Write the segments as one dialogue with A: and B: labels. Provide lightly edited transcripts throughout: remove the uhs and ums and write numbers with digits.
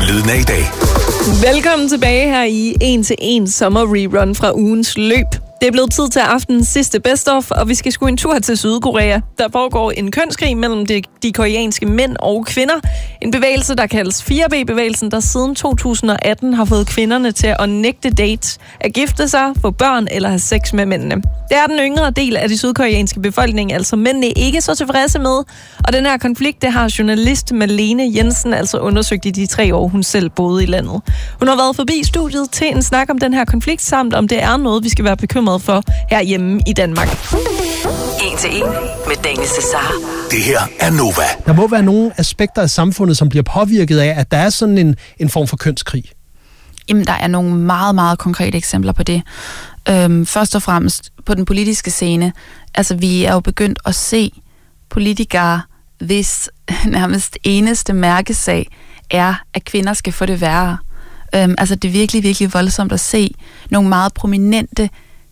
A: Lyden af i dag.
B: Velkommen tilbage her i 1-til-1 sommer-rerun fra ugens løb. Det er blevet tid til aftenens sidste best-of, og vi skal sgu en tur til Sydkorea. Der foregår en kønskrig mellem de koreanske mænd og kvinder. En bevægelse, der kaldes 4B-bevægelsen, der siden 2018 har fået kvinderne til at nægte dates, at gifte sig, få børn eller have sex med mændene. Det er den yngre del af de sydkoreanske befolkning, altså mændene ikke så tilfredse med. Og den her konflikt, det har journalist Malene Jensen altså undersøgt i de 3 år, hun selv boede i landet. Hun har været forbi studiet til en snak om den her konflikt, samt om det er noget, vi skal være bekymret for herhjemme i Danmark.
C: 1-til-1 med Daniel Cesar.
A: Det her er Nova.
D: Der må være nogle aspekter af samfundet, som bliver påvirket af, at der er sådan en form for kønskrig.
E: Jamen, der er nogle meget, meget konkrete eksempler på det. Først og fremmest på den politiske scene. Altså, vi er jo begyndt at se politikere, hvis nærmest eneste mærkesag er, at kvinder skal få det værre. Altså, det er virkelig, virkelig voldsomt at se nogle meget prominente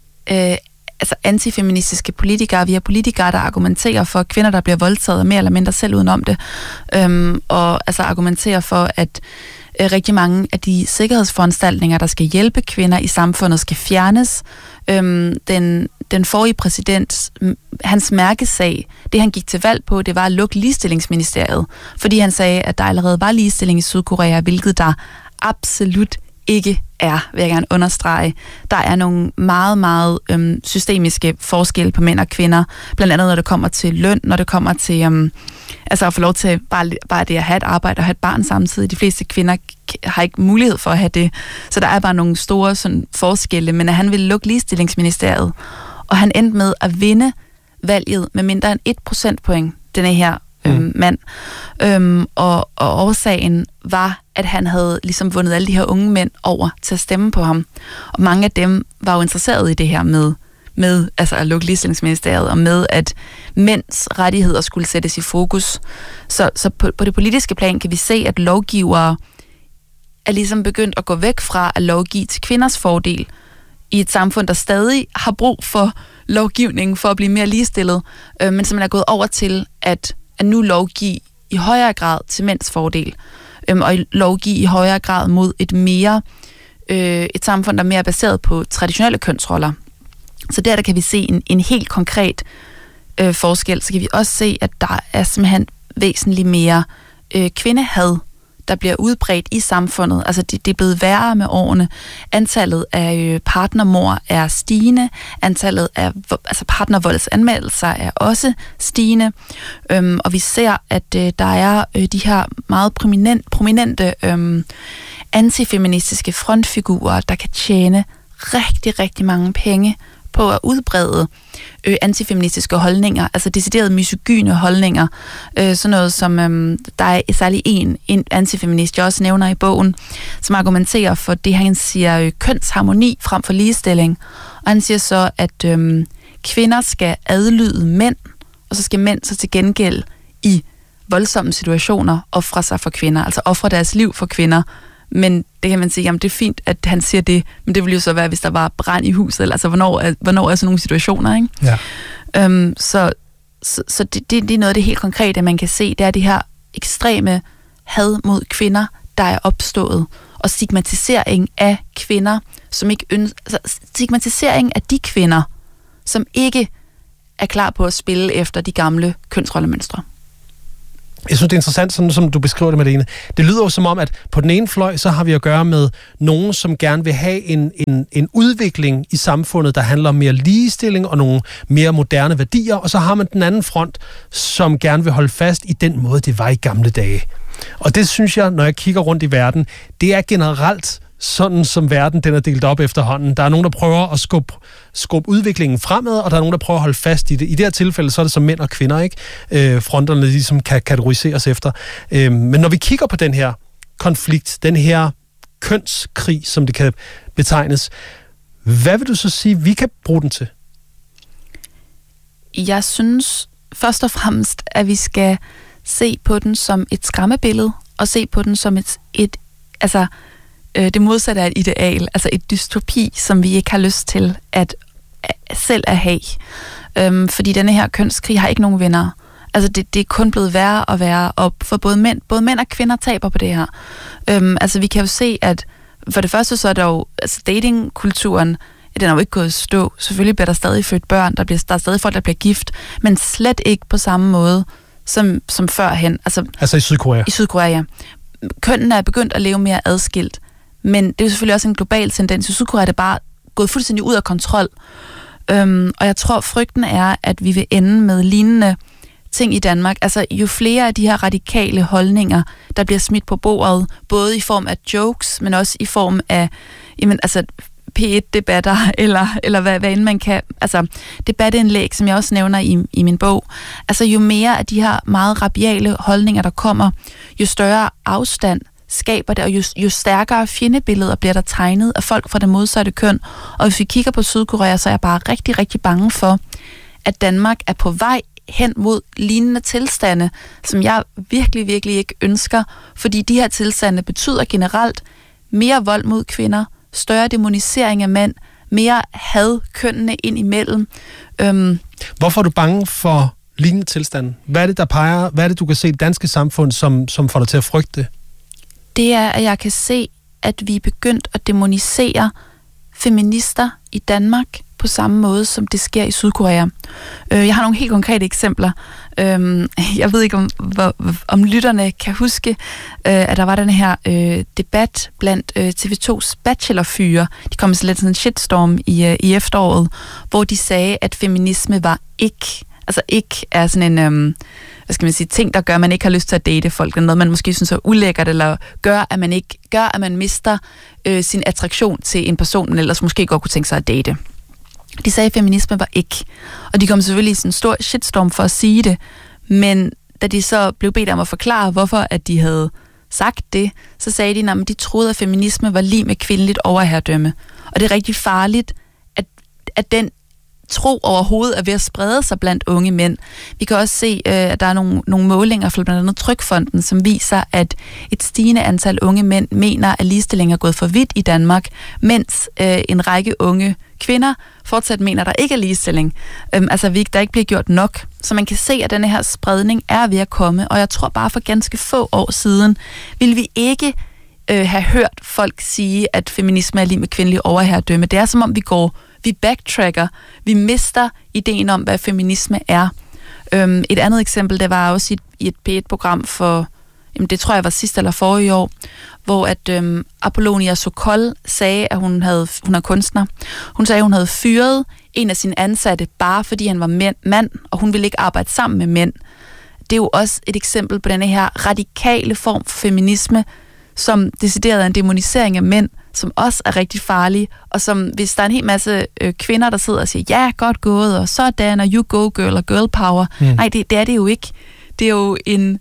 E: antifeministiske politikere. Vi har politikere, der argumenterer for kvinder, der bliver voldtaget mere eller mindre selv udenom det. Og altså argumenterer for, at rigtig mange af de sikkerhedsforanstaltninger, der skal hjælpe kvinder i samfundet, skal fjernes. Den forrige præsident, hans mærkesag, det han gik til valg på, det var at lukke ligestillingsministeriet, fordi han sagde, at der allerede var ligestilling i Sydkorea, hvilket der absolut ikke er, vil jeg gerne understrege. Der er nogle meget, meget systemiske forskelle på mænd og kvinder, blandt andet når det kommer til løn, når det kommer til at få lov til bare det at have et arbejde og have et barn samtidig. De fleste kvinder har ikke mulighed for at have det, så der er bare nogle store sådan, forskelle, men at han ville lukke ligestillingsministeriet, og han endte med at vinde valget med mindre end 1 procentpoint, denne her mand. Og årsagen var, at han havde ligesom vundet alle de her unge mænd over til at stemme på ham. Og mange af dem var jo interesserede i det her med altså at lukke ligestillingsministeriet, og med, at mænds rettigheder skulle sættes i fokus. Så på det politiske plan kan vi se, at lovgivere er ligesom begyndt at gå væk fra at lovgive til kvinders fordel i et samfund, der stadig har brug for lovgivning for at blive mere ligestillet, men som er gået over til at nu lovgive i højere grad til mænds fordel, og lovgive i højere grad mod et samfund, der er mere baseret på traditionelle kønsroller. Så der kan vi se en helt konkret forskel. Så kan vi også se, at der er simpelthen væsentligt mere kvindehad, der bliver udbredt i samfundet. Altså det er blevet værre med årene. Antallet af partnermord er stigende. Antallet af partnervoldsanmeldelser er også stigende. Og vi ser, at der er de her meget prominente antifeministiske frontfigurer, der kan tjene rigtig, rigtig mange penge på at udbrede antifeministiske holdninger, altså deciderede misogyne holdninger. Sådan noget som, der er særlig en antifeminist, jeg også nævner i bogen, som argumenterer for det, han siger kønsharmoni frem for ligestilling. Og han siger så, at kvinder skal adlyde mænd, og så skal mænd så til gengæld i voldsomme situationer ofre sig for kvinder, altså ofre deres liv for kvinder. Men det kan man sige, jamen det er fint, at han siger det, men det ville jo så være, hvis der var brand i huset, altså hvornår er sådan nogle situationer, ikke? Ja. Så det er noget af det helt konkrete, man kan se, det er det her ekstreme had mod kvinder, der er opstået, og stigmatisering af kvinder, som ikke stigmatisering af de kvinder, som ikke er klar på at spille efter de gamle kønsrollemønstre.
D: Jeg synes, det er interessant, sådan som du beskriver det, Malene. Det lyder jo som om, at på den ene fløj, så har vi at gøre med nogen, som gerne vil have en udvikling i samfundet, der handler om mere ligestilling og nogle mere moderne værdier, og så har man den anden front, som gerne vil holde fast i den måde, det var i gamle dage. Og det synes jeg, når jeg kigger rundt i verden, det er generelt sådan, som verden den er delt op efterhånden. Der er nogen, der prøver at skubbe udviklingen fremad, og der er nogen, der prøver at holde fast i det. I det her tilfælde, så er det som mænd og kvinder, ikke? Fronterne ligesom kan kategoriseres efter. Men når vi kigger på den her konflikt, den her kønskrig, som det kan betegnes, hvad vil du så sige, vi kan bruge den til?
E: Jeg synes først og fremmest, at vi skal se på den som et skræmmebillede, og se på den som det modsatte af et ideal, altså et dystopi, som vi ikke har lyst til at selv at have. Fordi denne her kønskrig har ikke nogen venner. Altså det er kun blevet værre og værre, og for både mænd og kvinder taber på det her. Altså vi kan jo se, at for det første så er der jo, altså datingkulturen, den er jo ikke gået i stå. Selvfølgelig bliver der stadig født børn, der er stadig folk, der bliver gift, men slet ikke på samme måde som førhen. Altså
D: i Sydkorea?
E: I Sydkorea, ja. Kønnene er begyndt at leve mere adskilt, men det er jo selvfølgelig også en global tendens. I Sydkorea er det bare gået fuldstændig ud af kontrol. Og jeg tror, frygten er, at vi vil ende med lignende ting i Danmark. Altså jo flere af de her radikale holdninger, der bliver smidt på bordet, både i form af jokes, men også i form af P1-debatter, eller hvad end man kan, altså debatindlæg, som jeg også nævner i min bog. Altså jo mere af de her meget rabiale holdninger, der kommer, jo større afstand skaber det, og jo stærkere fjendebilleder bliver der tegnet af folk fra det modsatte køn. Og hvis vi kigger på Sydkorea, så er jeg bare rigtig, rigtig bange for, at Danmark er på vej hen mod lignende tilstande, som jeg virkelig, virkelig ikke ønsker, fordi de her tilstande betyder generelt mere vold mod kvinder, større dæmonisering af mænd, mere had kønnene ind imellem.
D: Hvorfor er du bange for lignende tilstande? Hvad er det, der peger? Hvad er det, du kan se i det danske samfund, som får dig til at frygte det?
E: Det er, at jeg kan se, at vi er begyndt at dæmonisere feminister i Danmark på samme måde, som det sker i Sydkorea. Jeg har nogle helt konkrete eksempler. Jeg ved ikke, om lytterne kan huske, at der var den her debat blandt TV2's bachelorfyre. De kom så lidt sådan en shitstorm i efteråret, hvor de sagde, at feminisme var ikke er sådan en ting, der gør, at man ikke har lyst til at date folk, eller noget, man måske synes er ulækkert, eller gør, at man mister sin attraktion til en person, man ellers måske godt kunne tænke sig at date. De sagde, at feminisme var ikke. Og de kom selvfølgelig i sådan en stor shitstorm for at sige det, men da de så blev bedt om at forklare, hvorfor at de havde sagt det, så sagde de, at de troede, at feminisme var lig med kvindeligt overherredømme. Og det er rigtig farligt, at den tro overhovedet er ved at sprede sig blandt unge mænd. Vi kan også se, at der er nogle målinger fra blandt andet Trygfonden, som viser, at et stigende antal unge mænd mener, at ligestilling er gået for vidt i Danmark, mens en række unge kvinder fortsat mener, at der ikke er ligestilling. Der ikke bliver gjort nok. Så man kan se, at denne her spredning er ved at komme, og jeg tror bare for ganske få år siden, ville vi ikke have hørt folk sige, at feminisme er lige med kvindelig overherredømme. Det er som om vi backtracker, vi mister ideen om, hvad feminisme er. Et andet eksempel, det var også i et P1-program for, det tror jeg var sidste eller forrige år, hvor at Apollonia Sokol sagde, at hun er kunstner. Hun sagde, at hun havde fyret en af sine ansatte, bare fordi han var mand, og hun ville ikke arbejde sammen med mænd. Det er jo også et eksempel på denne her radikale form for feminisme, som decideret er en dæmonisering af mænd, som også er rigtig farlige, og som, hvis der er en hel masse kvinder, der sidder og siger, ja, godt gået, og sådan, og you go girl, og girl power. Nej, det er det jo ikke. Det er jo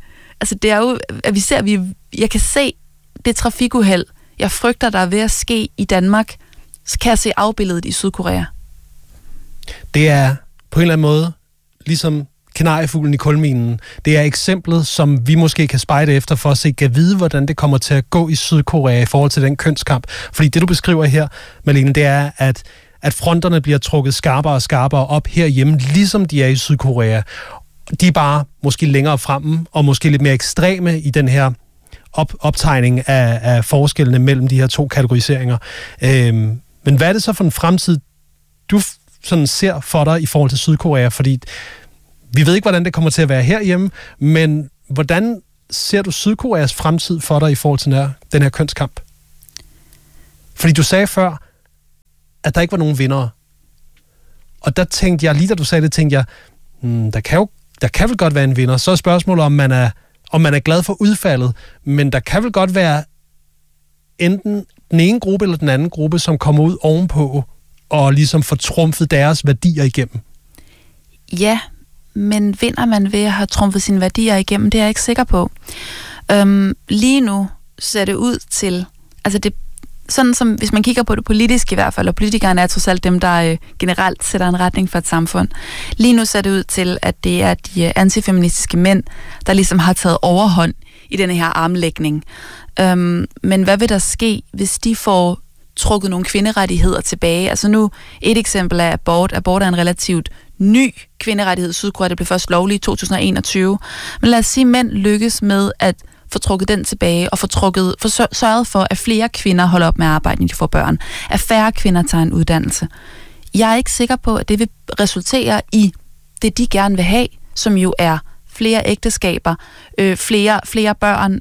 E: at jeg kan se det trafikuheld, jeg frygter, der er ved at ske i Danmark, så kan jeg se afbilledet i Sydkorea.
D: Det er på en eller anden måde, ligesom kanariefuglen i kulminen. Det er eksemplet, som vi måske kan spejde efter for at se, kan vide, hvordan det kommer til at gå i Sydkorea i forhold til den kønskamp. Fordi det, du beskriver her, Malene, det er, at fronterne bliver trukket skarpere og skarpere op herhjemme, ligesom de er i Sydkorea. De er bare måske længere fremme, og måske lidt mere ekstreme i den her optegning af forskellene mellem de her to kategoriseringer. Men hvad er det så for en fremtid, du sådan ser for dig i forhold til Sydkorea? Fordi vi ved ikke, hvordan det kommer til at være herhjemme, men hvordan ser du Sydkoreas fremtid for dig i forhold til den her kønskamp? Fordi du sagde før, at der ikke var nogen vindere. Og der tænkte jeg, lige da du sagde det, tænkte jeg, der kan vel godt være en vinder. Så er spørgsmålet, om man er glad for udfaldet, men der kan vel godt være enten den ene gruppe eller den anden gruppe, som kommer ud ovenpå og ligesom får trumfet deres værdier igennem. Ja,
E: men vinder man ved at have trumfet sine værdier igennem, det er jeg ikke sikker på. Lige nu ser det ud til, sådan som, hvis man kigger på det politiske i hvert fald, og politikerne er trods alt dem, der generelt sætter en retning for et samfund. Lige nu ser det ud til, at det er de antifeministiske mænd, der ligesom har taget overhånd i denne her armlægning. Men hvad vil der ske, hvis de får trukket nogle kvinderettigheder tilbage? Altså nu, et eksempel er abort. Abort er en relativt ny kvinderettighed i Sydkorea. Det blev først lovligt i 2021. Men lad os sige, at mænd lykkes med at få trukket den tilbage og få sørget for, at flere kvinder holder op med at arbejde, når de får børn. At færre kvinder tager en uddannelse. Jeg er ikke sikker på, at det vil resultere i det, de gerne vil have, som jo er flere ægteskaber, flere børn,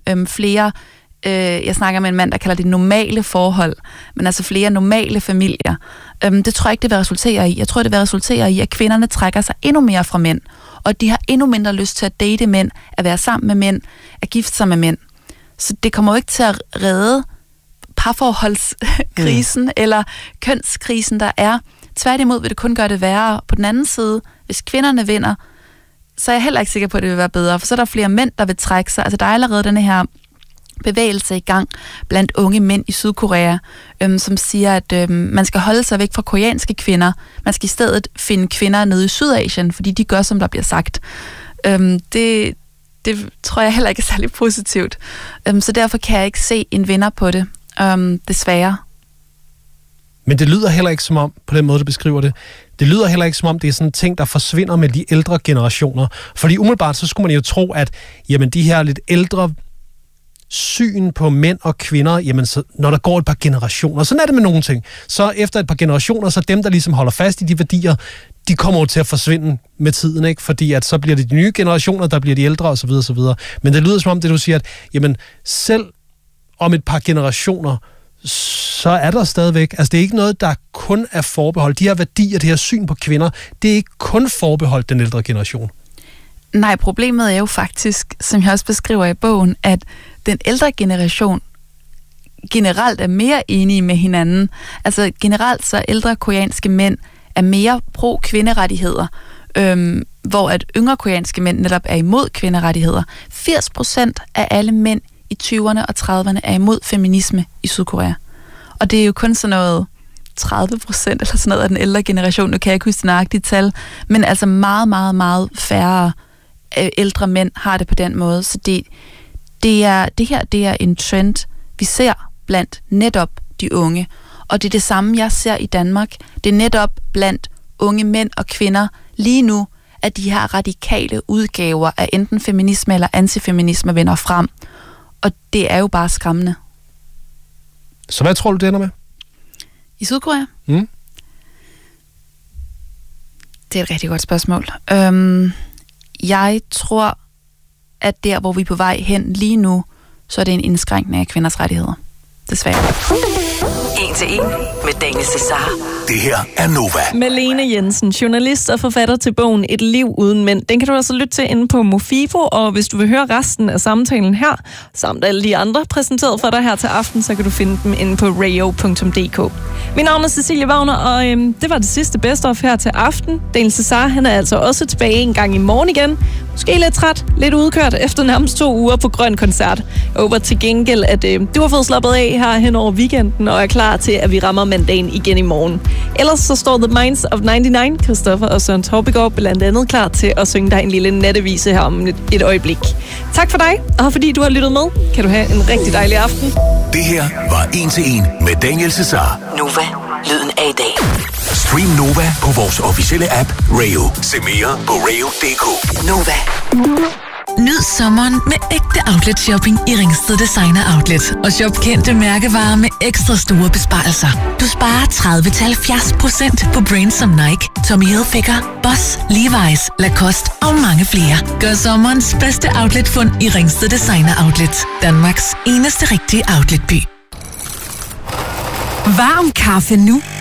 E: jeg snakker med en mand, der kalder det normale forhold, men altså flere normale familier. Det tror jeg ikke, det vil resultere i. Jeg tror, det vil resultere i, at kvinderne trækker sig endnu mere fra mænd, og de har endnu mindre lyst til at date mænd, at være sammen med mænd, at gifte sig med mænd. Så det kommer jo ikke til at redde parforholdskrisen eller kønskrisen, der er. Tværtimod vil det kun gøre det værre. På den anden side, hvis kvinderne vinder, så er jeg heller ikke sikker på, at det vil være bedre, for så er der flere mænd, der vil trække sig. Altså, der er allerede denne her bevægelse i gang blandt unge mænd i Sydkorea, som siger, at man skal holde sig væk fra koreanske kvinder. Man skal i stedet finde kvinder nede i Sydasien, fordi de gør, som der bliver sagt. Det tror jeg heller ikke er særlig positivt. Så derfor kan jeg ikke se en vinder på det, desværre.
D: Men det lyder heller ikke som om, på den måde, du beskriver det, det lyder heller ikke som om, det er sådan en ting, der forsvinder med de ældre generationer. Fordi umiddelbart, så skulle man jo tro, at jamen, de her lidt ældre syn på mænd og kvinder, jamen, så, når der går et par generationer, sådan er det med nogle ting. Så efter et par generationer, så dem, der ligesom holder fast i de værdier, de kommer jo til at forsvinde med tiden, ikke? Fordi at så bliver det de nye generationer, der bliver de ældre, osv. osv. Men det lyder som om, det du siger, at jamen, selv om et par generationer, så er der stadigvæk, altså det er ikke noget, der kun er forbeholdt. De her værdier, det her syn på kvinder, det er ikke kun forbeholdt den ældre generation.
E: Nej, problemet er jo faktisk, som jeg også beskriver i bogen, at den ældre generation generelt er mere enige med hinanden. Altså generelt så ældre koreanske mænd er mere pro-kvinderettigheder, hvor at yngre koreanske mænd netop er imod kvinderettigheder. 80% af alle mænd i 20'erne og 30'erne er imod feminisme i Sydkorea. Og det er jo kun sådan noget 30% eller sådan noget af den ældre generation. Nu kan jeg ikke huske det nøjagtige tal, men altså meget, meget, meget færre ældre mænd har det på den måde. Så det er en trend, vi ser blandt netop de unge. Og det er det samme, jeg ser i Danmark. Det er netop blandt unge mænd og kvinder lige nu, at de her radikale udgaver af enten feminisme eller antifeminisme vender frem. Og det er jo bare skræmmende.
D: Så hvad tror du, det ender med?
E: I Sydkorea? Det er et rigtig godt spørgsmål. Jeg tror, at der, hvor vi er på vej hen lige nu, så er det en indskrænkning af kvinders rettigheder. Desværre.
C: 1-1 med Daniel Cesar.
A: Det her er Nova.
B: Malene Jensen, journalist og forfatter til bogen Et liv uden mænd. Den kan du altså lytte til inde på Mofibo, og hvis du vil høre resten af samtalen her, samt alle de andre præsenteret for dig her til aften, så kan du finde dem inde på radio.dk. Mit navn er Cecilie Wagner, og det var det sidste best of her til aften. Daniel Cesar, han er altså også tilbage en gang i morgen igen. Måske lidt træt, lidt udkørt efter nærmest 2 uger på Grøn Koncert. Jeg håber til gengæld, at du har fået slappet af her hen over weekenden, og er klar til, at vi rammer mandagen igen i morgen. Ellers så står The Minds of 99, Christoffer og Søren Torbegaard blandt andet klar til at synge dig en lille nattevise her om et øjeblik. Tak for dig, og fordi du har lyttet med, kan du have en rigtig dejlig aften.
A: Det her var 1-1 med Daniel Cesar.
C: Nova, lyden af i dag.
A: Stream Nova på vores officielle app Rayo. Se mere på rayo.dk.
C: Nova.
F: Nyd sommeren med ægte outlet shopping i Ringsted Designer Outlet. Og shop kendte mærkevarer med ekstra store besparelser. Du sparer 30-70% på brands som Nike, Tommy Hilfiger, Boss, Levi's, Lacoste og mange flere. Gør sommerens bedste outletfund i Ringsted Designer Outlet. Danmarks eneste rigtige outletby.
G: Varm kaffe nu